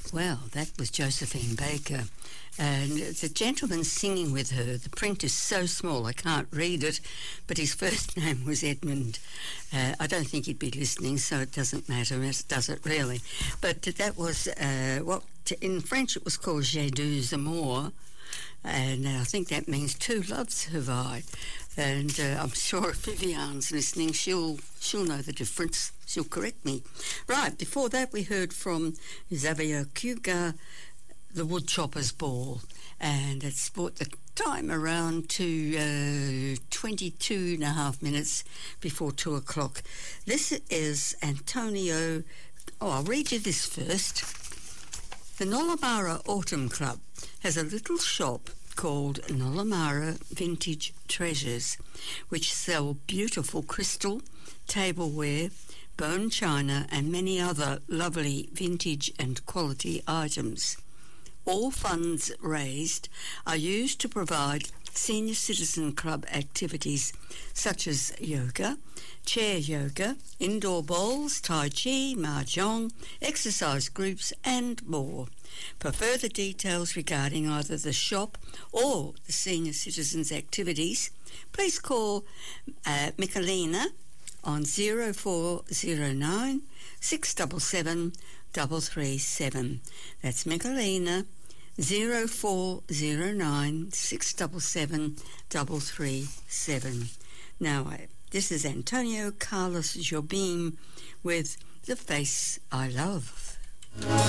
Well, that was Josephine Baker. And the gentleman singing with her, the print is so small I can't read it, but his first name was Edmund. I don't think he'd be listening, so it doesn't matter, does it really? But that was in French it was called J'ai deux amours, and I think that means two loves have I. And I'm sure if Vivian's listening, she'll know the difference. She'll correct me. Right, before that we heard from Xavier Cugat, The Woodchopper's Ball, and it's brought the time around to 22 and a half minutes before 2 o'clock. This is Antonio. I'll read you this first. The Nollamara Autumn Club has a little shop called Nollamara Vintage Treasures, which sell beautiful crystal, tableware, bone china and many other lovely vintage and quality items. All funds raised are used to provide senior citizen club activities such as yoga, chair yoga, indoor bowls, tai chi, mahjong, exercise groups and more. For further details regarding either the shop or the senior citizens activities, please call Michelina on 0409 677 337. That's Michelina 0409 677 337. Now, this is Antonio Carlos Jobim with The Face I Love.